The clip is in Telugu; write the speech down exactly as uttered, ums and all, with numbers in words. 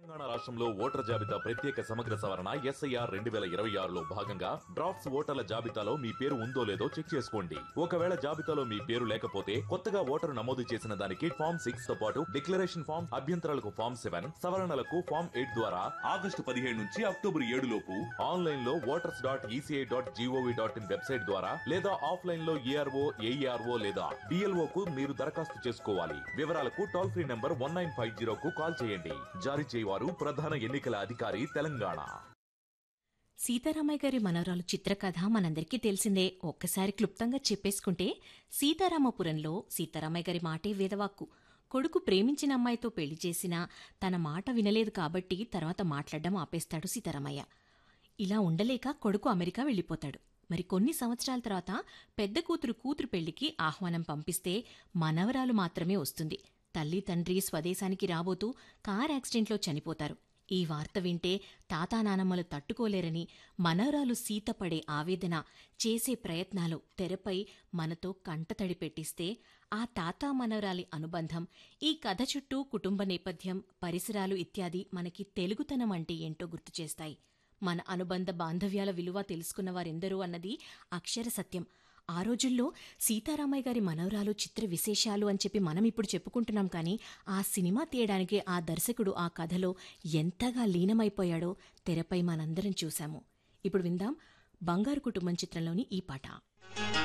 తెలంగాణ రాష్ట్రంలో ఓటర్ జాబితా ప్రత్యేక సమగ్ర సవరణ ఎస్ఐఆర్ రెండు వేల ఇరవై ఆరులో భాగంగా డ్రాఫ్ట్స్ ఓటర్ల జాబితాలో మీ పేరు ఉందో లేదో చెక్ చేసుకోండి. ఒకవేళ జాబితాలో మీ పేరు లేకపోతే కొత్తగా ఓటరు నమోదు చేసిన దానికి ఫామ్ సిక్స్ తో పాటు డిక్లరేషన్ ఫామ్, అభ్యంతరాలకు ఫామ్ సెవెన్, సవరణలకు ఫామ్ ఎయిట్ ద్వారా ఆగస్టు పదిహేడు నుంచి అక్టోబర్ ఏడు లోపు ఆన్లైన్ లో voters dot ECI dot GOV dot in website ద్వారా లేదా ఆఫ్లైన్ లో ఏఆర్ఓ ఏఈఆర్ఓ లేదా డిఎల్ఓ కు మీరు దరఖాస్తు చేసుకోవాలి. వివరాలకు toll free number one nine five zero కు కాల్ చేయండి. జారీ చేయవారు ప్రధాన ఎన్నికల అధికారి తెలంగాణ. సీతారామయ్య గారి మనవరాలు చిత్రకథ మనందరికీ తెలిసిందే. ఒక్కసారి క్లుప్తంగా చెప్పేసుకుంటే, సీతారామపురంలో సీతారామయ్య గారి మాటే వేదవాక్కు. కొడుకు ప్రేమించిన అమ్మాయితో పెళ్లి చేసినా తన మాట వినలేదు కాబట్టి తర్వాత మాట్లాడడం ఆపేస్తాడు సీతారామయ్య. ఇలా ఉండలేక కొడుకు అమెరికా వెళ్లిపోతాడు. మరి కొన్ని సంవత్సరాల తర్వాత పెద్ద కూతురు కూతురు పెళ్లికి ఆహ్వానం పంపిస్తే మనవరాలు మాత్రమే వస్తుంది. తల్లి తండ్రి స్వదేశానికి రాబోతూ కార్ యాక్సిడెంట్లో చనిపోతారు. ఈ వార్త వింటే తాతా నానమ్మలు తట్టుకోలేరని మనవరాలు సీత పడే ఆవేదన, చేసే ప్రయత్నాలు తెరపై మనతో కంటతడి పెట్టిస్తే ఆ తాతా మనవరాలి అనుబంధం, ఈ కథ చుట్టూ కుటుంబ నేపథ్యం, పరిసరాలు ఇత్యాది మనకి తెలుగుతనం అంటే ఏంటో గుర్తు చేస్తాయి. మన అనుబంధ బాంధవ్యాల విలువ తెలుసుకున్న వారెందరూ అన్నది అక్షర సత్యం. ఆ రోజుల్లో సీతారామయ్య గారి మనవరాలు చిత్ర విశేషాలు అని చెప్పి మనం ఇప్పుడు చెప్పుకుంటున్నాం, కానీ ఆ సినిమా తీయడానికి ఆ దర్శకుడు ఆ కథలో ఎంతగా లీనమైపోయాడో తెరపై మనందరం చూశాము. ఇప్పుడు విందాం బంగారు కుటుంబం చిత్రంలోని ఈ పాట.